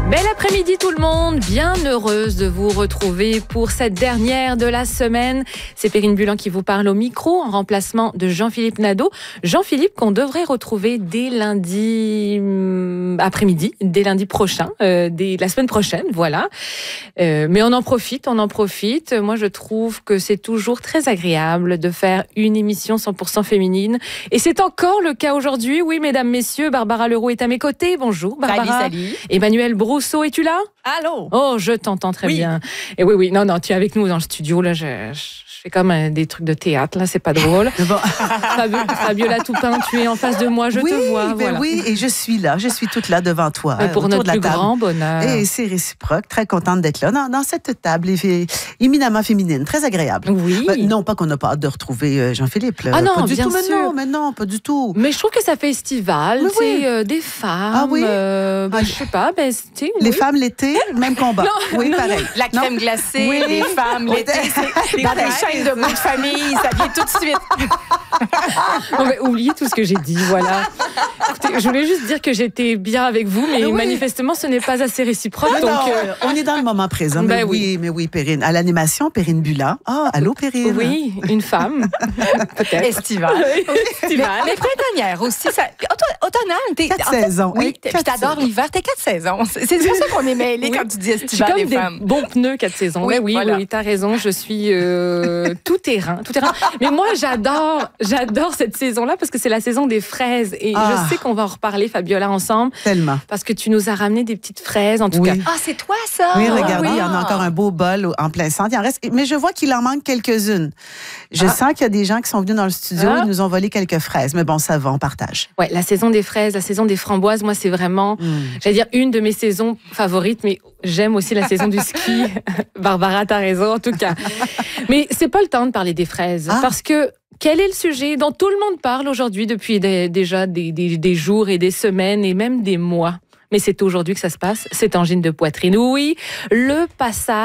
Bel après-midi tout le monde, bien heureuse de vous retrouver pour cette dernière de la semaine. C'est Perrine Bullan qui vous parle au micro en remplacement de Jean-Philippe Nadeau. Jean-Philippe qu'on devrait retrouver dès lundi après-midi, dès lundi prochain, dès la semaine prochaine, voilà. Mais on en profite. Moi je trouve que c'est toujours très agréable de faire une émission 100% féminine. Et c'est encore le cas aujourd'hui. Oui, mesdames, messieurs, Barbara Leroux est à mes côtés. Bonjour Barbara. Salut. Emmanuel Brousseau, es-tu là? Allô? Oh, je t'entends très bien. Et oui, non, tu es avec nous dans le studio. Là, je fais comme des trucs de théâtre. Là, c'est pas drôle. Bon. Fabiola Toupin, tu es en face de moi. Je te vois. Voilà. Oui, et je suis là. Je suis toute là devant toi. Pour notre plus grand bonheur. Et c'est réciproque. Très contente d'être là dans cette table éminemment féminine. Très agréable. Oui. Non, pas qu'on n'a pas hâte de retrouver Jean-Philippe. Là. Ah non, pas du bien tout, sûr. Mais non, pas du tout. Mais je trouve que ça fait estival. Mais oui. C'est des femmes. Ah oui? Je sais pas. Les femmes l'été, même combat. Non, oui, non, pareil. La crème glacée, Oui. les femmes, l'été, dans les chaînes de mots de famille, ça vient tout de suite. Non, mais oubliez tout ce que j'ai dit, voilà. Écoutez, je voulais juste dire que j'étais bien avec vous, mais Oui. manifestement, ce n'est pas assez réciproque. Mais donc, non, on est dans le moment présent. Mais oui, Perrine. À l'animation, Perrine Bullan. Ah, allô, Perrine. Oui, une femme, peut-être. Estivale. Estivale. Mais printanière aussi. Automnale. 4 saisons. Oui, Oui, puis 4 t'adores l'hiver. T'es 4 saisons. C'est pour ça qu'on est mêlés Oui. quand tu dis Je suis estivale, comme les des femmes. bons pneus 4 saisons. Oui, Mais oui, voilà. t'as raison, je suis tout terrain. Mais moi, j'adore cette saison-là parce que c'est la saison des fraises. Et je sais qu'on va en reparler, Fabiola, ensemble. Tellement. Parce que tu nous as ramené des petites fraises, en tout Oui. cas. Ah, c'est toi, ça? Oui, regardez, il y en a Ah. encore un beau bol en plein centre. Il en reste, mais je vois qu'il en manque quelques-unes. Je sens qu'il y a des gens qui sont venus dans le studio et nous ont volé quelques fraises. Mais bon, ça va, on partage. Ouais, la saison des fraises, la saison des framboises, moi, c'est vraiment, j'allais dire, une de mes saisons favorites, mais j'aime aussi la saison du ski. Barbara, t'as raison, en tout cas. Mais c'est pas le temps de parler des fraises, parce que quel est le sujet dont tout le monde parle aujourd'hui depuis déjà des jours et des semaines et même des mois? Mais c'est aujourd'hui que ça se passe, cette angine de poitrine. Oui, le passage